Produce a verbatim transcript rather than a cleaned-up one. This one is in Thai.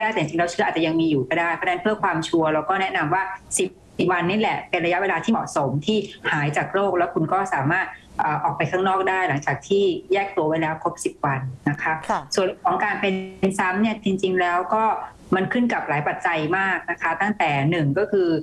แต่จริงๆแล้วเชื้ออาจจะยังมีอยู่ก็ได้เพราะฉะนั้นเพื่อความชัวร์เราก็แนะนำว่าสิบวันนี่แหละเป็นระยะเวลาที่เหมาะสมที่หายจากโรคแล้วคุณก็สามารถออกไปข้างนอกได้หลังจากที่แยกตัวไว้แล้วครบสิบวันนะคะส่วนของการเป็นซ้ำเนี่ยจริงๆแล้วก็มันขึ้นกับหลายปัจจัยมากนะคะตั้งแต่หนึ่งก็คือ